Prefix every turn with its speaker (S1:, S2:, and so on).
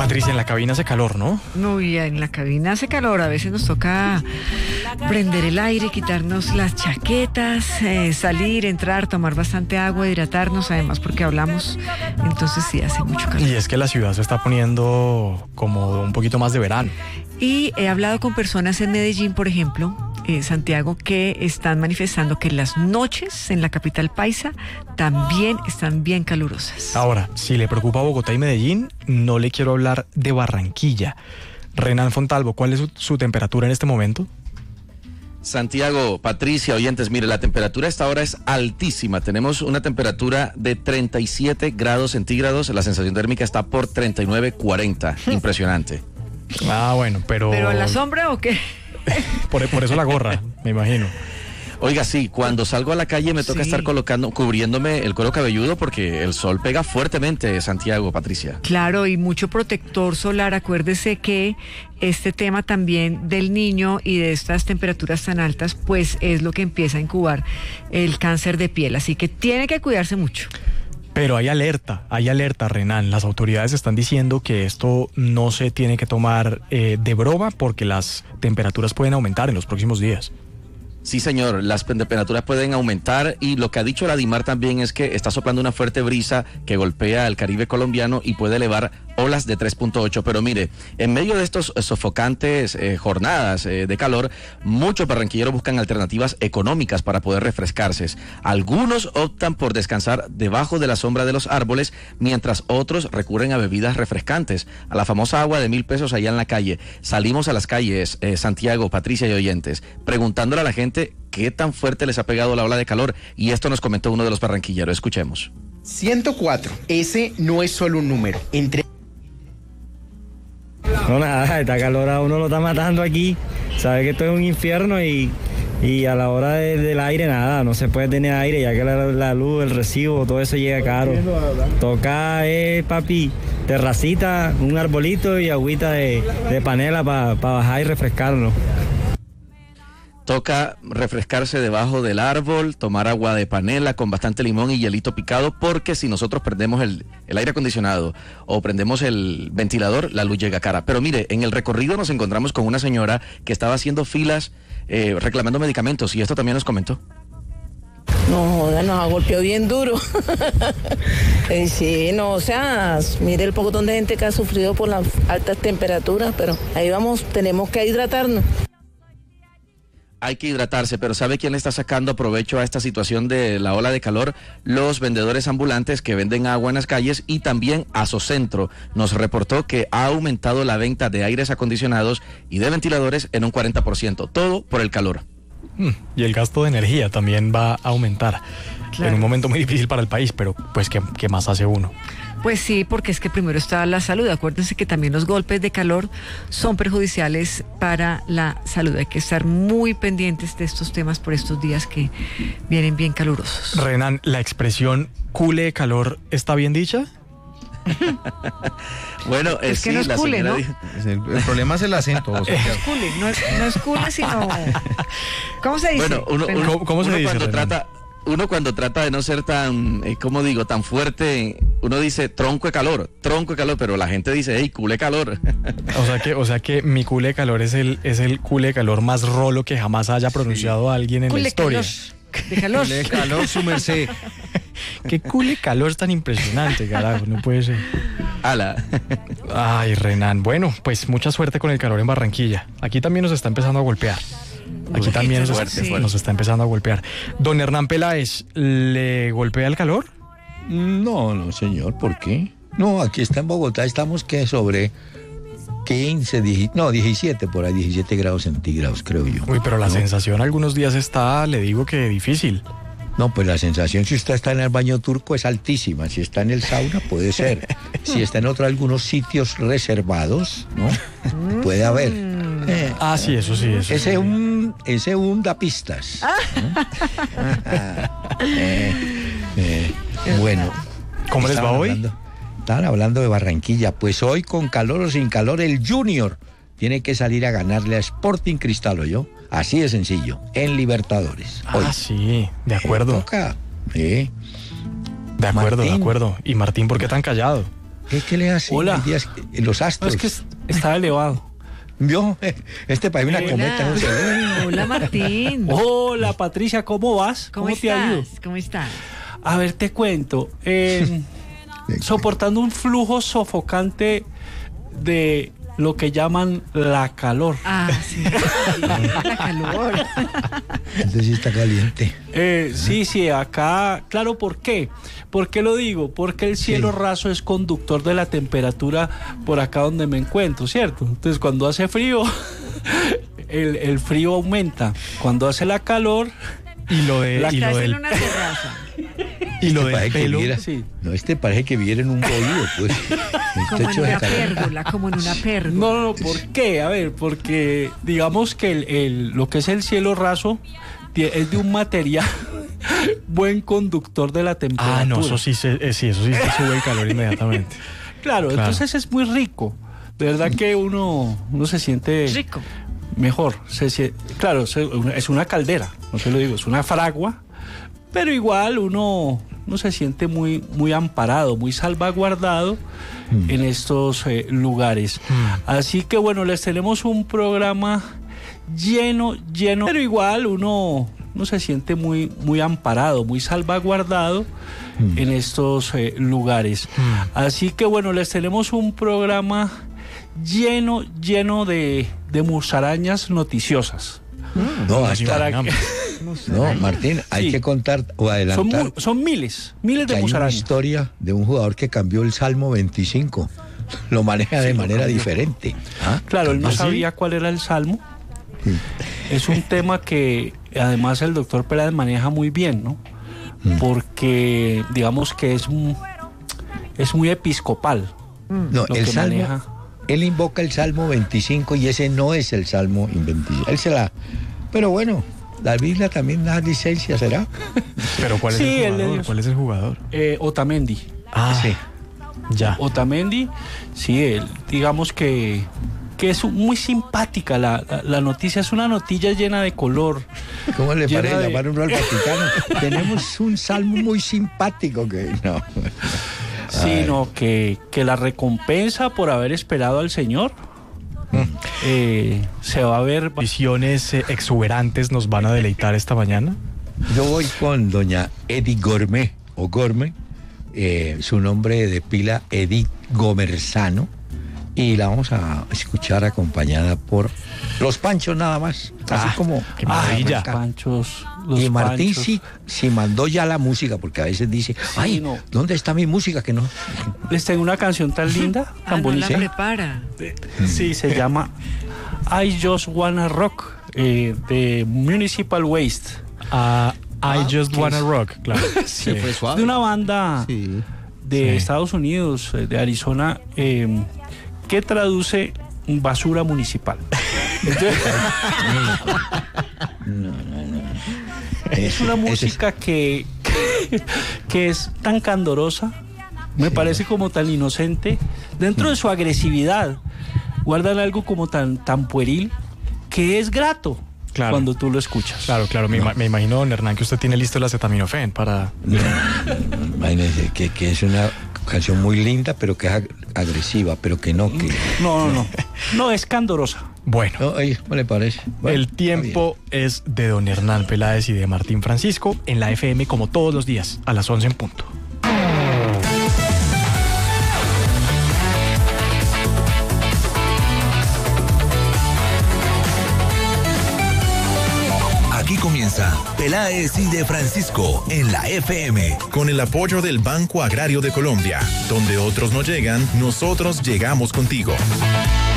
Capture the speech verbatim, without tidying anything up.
S1: Patricia, en la cabina hace calor, ¿no?
S2: Uy, en la cabina hace calor, a veces nos toca prender el aire, quitarnos las chaquetas, eh, salir, entrar, tomar bastante agua, hidratarnos, además porque hablamos, entonces sí, hace mucho calor.
S1: Y es que la ciudad se está poniendo como un poquito más de verano.
S2: Y he hablado con personas en Medellín, por ejemplo, eh, Santiago, que están manifestando que las noches en la capital paisa también están bien calurosas.
S1: Ahora, si le preocupa Bogotá y Medellín, no le quiero hablar de Barranquilla. Renan Fontalvo, ¿cuál es su, su temperatura en este momento?
S3: Santiago, Patricia, oyentes, mire, la temperatura a esta hora es altísima. Tenemos una temperatura de treinta y siete grados centígrados. La sensación térmica está por treinta y nueve, cuarenta. Impresionante.
S1: Ah, bueno, pero...
S2: ¿Pero a la sombra o qué?
S1: por, por eso la gorra, me imagino.
S3: Oiga, sí, cuando salgo a la calle me toca
S2: Sí.
S3: estar colocando, cubriéndome el cuero cabelludo porque el sol pega fuertemente, Santiago, Patricia.
S2: Claro, y mucho protector solar. Acuérdese que este tema también del niño y de estas temperaturas tan altas, pues es lo que empieza a incubar el cáncer de piel. Así que tiene que cuidarse mucho.
S1: Pero hay alerta, hay alerta, Renan. Las autoridades están diciendo que esto no se tiene que tomar eh, de broma porque las temperaturas pueden aumentar en los próximos días.
S3: Sí, señor, las temperaturas pueden aumentar y lo que ha dicho la DIMAR también es que está soplando una fuerte brisa que golpea el Caribe colombiano y puede elevar olas de tres punto ocho. Pero mire, en medio de estos sofocantes eh, jornadas eh, de calor, muchos barranquilleros buscan alternativas económicas para poder refrescarse. Algunos optan por descansar debajo de la sombra de los árboles, mientras otros recurren a bebidas refrescantes, a la famosa agua de mil pesos allá en la calle. Salimos a las calles, eh, Santiago, Patricia y oyentes, preguntándole a la gente qué tan fuerte les ha pegado la ola de calor, y esto nos comentó uno de los barranquilleros. Escuchemos.
S4: ciento cuatro, ese no es solo un número. Entre
S5: No, nada, esta calor a uno lo está matando aquí. Sabe que esto es un infierno y, y a la hora de, del aire, nada, no se puede tener aire, ya que la, la luz, el recibo, todo eso llega caro. Toca, eh, papi, terracita, un arbolito y agüita de, de panela para pa bajar y refrescarnos.
S3: Toca refrescarse debajo del árbol, tomar agua de panela con bastante limón y hielito picado, porque si nosotros prendemos el, el aire acondicionado o prendemos el ventilador, la luz llega cara. Pero mire, en el recorrido nos encontramos con una señora que estaba haciendo filas eh, reclamando medicamentos, y esto también nos comentó.
S6: No joda, nos ha golpeado bien duro. eh, sí, no, o sea, mire el pocotón de gente que ha sufrido por las altas temperaturas, pero ahí vamos, tenemos que hidratarnos.
S3: Hay que hidratarse, pero ¿sabe quién le está sacando provecho a esta situación de la ola de calor? Los vendedores ambulantes que venden agua en las calles, y también Asocentro nos reportó que ha aumentado la venta de aires acondicionados y de ventiladores en un cuarenta por ciento, todo por el calor.
S1: Mm, y el gasto de energía también va a aumentar.
S2: Claro.
S1: En un momento muy difícil para el país, pero pues ¿qué, qué más hace uno?
S2: Pues sí, porque es que primero está la salud. Acuérdense que también los golpes de calor son perjudiciales para la salud. Hay que estar muy pendientes de estos temas por estos días que vienen bien calurosos.
S1: Renan, ¿la expresión cule de calor está bien dicha?
S3: Bueno, eh,
S2: Es que
S3: sí,
S2: no es
S3: la
S2: cule,
S3: señora
S2: ¿no?
S3: dijo-
S7: El, el problema es el acento. O sea,
S2: No es cule, no es, no es cule, sino... ¿Cómo se dice?
S3: Bueno, uno,
S2: Renan?
S3: uno-
S1: ¿Cómo- cómo se
S3: uno
S1: dice,
S3: cuando
S1: Renan?
S3: trata, uno cuando trata de no ser tan, eh, ¿cómo digo?, tan fuerte, uno dice tronco de calor, tronco de calor, pero la gente dice, hey, cule calor.
S1: O sea que, o sea que mi cule de calor es el, es el cule de calor más rolo que jamás haya pronunciado alguien en
S2: Cule
S1: la historia.
S2: calor. De calor.
S7: le calor su merced.
S1: Qué cule calor tan impresionante, carajo, no puede ser.
S3: Ala.
S1: Ay, Renan, bueno, pues mucha suerte con el calor en Barranquilla. Aquí también nos está empezando a golpear. Aquí
S3: Uy,
S1: también nos,
S3: fuerte,
S1: está,
S3: fuerte.
S1: nos está empezando a golpear. Don Hernán Peláez, ¿le golpea el calor?
S8: No, no, señor, ¿por qué? No, aquí está en Bogotá, estamos que sobre quince, diez, no, diecisiete, por ahí, diecisiete grados centígrados, creo yo.
S1: Uy, pero la
S8: ¿No?
S1: sensación algunos días está, le digo que difícil.
S8: No, pues la sensación si usted está en el baño turco es altísima. Si está en el sauna puede ser. Si está en otro algunos sitios reservados, ¿no? Puede haber. Eh,
S1: Ah, sí, eso sí, eso
S8: ese
S1: sí.
S8: un ese un da pistas. ¿no? Eh, eh, bueno.
S1: ¿Cómo les va
S8: Estaban
S1: hoy?
S8: hablando- Estaban hablando de Barranquilla. Pues hoy, con calor o sin calor, el Junior tiene que salir a ganarle a Sporting Cristal, ¿oyó? Así de sencillo, en Libertadores. Hoy.
S1: Ah, sí, de acuerdo,
S8: Toca. Sí.
S1: de acuerdo, de
S8: Martín.
S1: acuerdo. Y Martín, ¿por qué tan callado?
S8: ¿Qué, qué le hace?
S9: Hola.
S8: Hay días que- los
S9: No,
S8: astros.
S9: es que es- estaba elevado.
S8: ¿Vio? Este país una
S2: Hola.
S8: cometa, no se ve.
S2: Hola, Martín.
S9: Hola, Patricia, ¿cómo vas?
S2: ¿Cómo,
S9: te ha ido?
S2: estás? ¿Cómo estás?
S9: A ver, te cuento. eh, soportando un flujo sofocante de lo que llaman la calor.
S2: Ah, sí. La calor.
S8: Entonces sí está caliente.
S9: Eh, sí, sí, acá, claro, ¿por qué? ¿Por qué lo digo? Porque el cielo
S8: Sí.
S9: raso es conductor de la temperatura por acá donde me encuentro, ¿cierto? Entonces, cuando hace frío, el, el frío aumenta. Cuando hace la calor,
S1: Y lo, de,
S9: La-
S1: y lo
S2: Estás en
S1: del,
S2: una terraza.
S1: y lo
S8: Este
S1: del
S8: parece que
S1: pelo.
S8: viera-
S9: sí.
S8: No, este parece que viera en un bohío, pues.
S2: Como
S8: Está
S2: en
S8: hecho de
S2: una
S8: calor.
S2: pérgola, como en una pérgola.
S9: No, no, no, ¿por qué? A ver, porque digamos que el, el- lo que es el cielo raso tie- es de un material buen conductor de la temperatura.
S1: Ah, no, eso sí, se, eh, sí, eso sí se sube el calor inmediatamente.
S9: Claro,
S1: Claro.
S9: entonces es muy rico. De verdad que uno, uno se siente
S2: Rico.
S9: mejor. Se sie- claro, se- una- es una caldera, no se lo digo, es una fragua, pero igual uno, uno se siente muy, muy amparado, muy salvaguardado en estos eh, lugares. Así que bueno, les tenemos un programa lleno, lleno, pero igual uno, uno se siente muy, muy amparado, muy salvaguardado en estos eh, lugares. Así que bueno, les tenemos un programa lleno, lleno de, de musarañas noticiosas.
S8: No, hasta,
S9: Para
S1: Imaginamos.
S9: que-
S8: no, Martín, hay
S9: Sí.
S8: que contar o
S9: son,
S8: adelantar
S9: mu- son miles, miles
S8: que
S9: de
S8: hay una
S9: musarañas.
S8: historia de un jugador que cambió el Salmo veinticinco. Lo maneja de
S9: lo
S8: manera
S9: cambió.
S8: diferente. ¿Ah?
S9: Claro, él no
S1: ¿Ah, sí?
S9: sabía cuál era el salmo. Es un tema que además el doctor Peláez maneja muy bien, ¿no? Porque digamos que es, un- es muy episcopal.
S8: No,
S9: lo
S8: el
S9: que
S8: Salmo,
S9: maneja.
S8: él invoca el Salmo veinticinco y ese no es el Salmo veinticinco. Él se la... Pero bueno, la Biblia también da licencia, ¿será?
S1: Pero ¿cuál es
S9: Sí,
S1: el
S9: él
S1: jugador?
S9: es-
S1: ¿Cuál es el jugador?
S9: Eh, Otamendi.
S1: Ah,
S8: Sí.
S1: ya.
S9: Otamendi, sí, él, digamos que, que es muy simpática la, la, la noticia, es una notilla llena de color.
S8: ¿Cómo le
S9: Llena
S8: parece
S9: de-
S8: llamar uno al Vaticano? Tenemos un Salmo muy simpático que... No.
S9: Sino que, que la recompensa por haber esperado al Señor eh, se va a ver.
S1: Visiones eh, exuberantes nos van a deleitar esta mañana.
S8: Yo voy con doña Edith Gourmet, o Gourmet, eh, su nombre de pila Edith Gomerzano, y la vamos a escuchar acompañada por Los Panchos nada más, así
S1: Ah,
S8: como...
S1: qué maravilla.
S9: Los panchos. Los
S8: Y Martín
S9: panchos.
S8: sí, sí mandó ya la música, porque a veces dice, ay,
S9: no.
S8: ¿dónde está mi música? Que no...
S9: Les tengo una canción tan linda,
S2: Ah,
S9: tan
S2: no la
S9: bonita.
S2: prepara.
S9: Sí, se llama I Just Wanna Rock, eh, de Municipal Waste.
S1: Ah, I Just
S9: ¿qué
S1: Wanna
S9: es?
S1: Rock, claro.
S9: Sí,
S7: fue suave.
S9: de una banda
S7: Sí.
S9: de
S1: Sí.
S9: Estados Unidos, eh, de Arizona, eh, que traduce basura municipal. Entonces, es una música que, que, que es tan candorosa, me parece como tan inocente, dentro de su agresividad, guardan algo como tan, tan pueril, que es grato
S1: Claro.
S9: cuando tú lo escuchas.
S1: Claro, claro, me, ima- me imagino, don Hernán, que usted tiene listo el acetaminofén para...
S8: Imagínense que, que es una canción muy linda, pero que es ag- agresiva, pero que no, que...
S9: No, no, no, no es candorosa.
S1: Bueno,
S8: No, oye, ¿cómo le parece? Bueno,
S1: el
S8: está
S1: tiempo es de don Hernán Peláez y de Martín Francisco en la F M como todos los días, a las once en punto.
S10: Aquí comienza Peláez y de Francisco en la F M.
S11: Con el apoyo del Banco Agrario de Colombia, donde otros no llegan, nosotros llegamos contigo.